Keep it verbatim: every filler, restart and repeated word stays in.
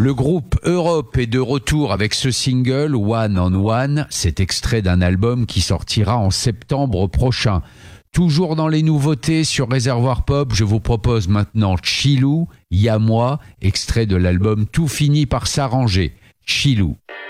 Le groupe Europe est de retour avec ce single One on One. C'est extrait d'un album qui sortira en septembre prochain. Toujours dans les nouveautés sur Réservoir Pop, je vous propose maintenant Chilou, Y'a moi, extrait de l'album Tout finit par s'arranger. Chilou.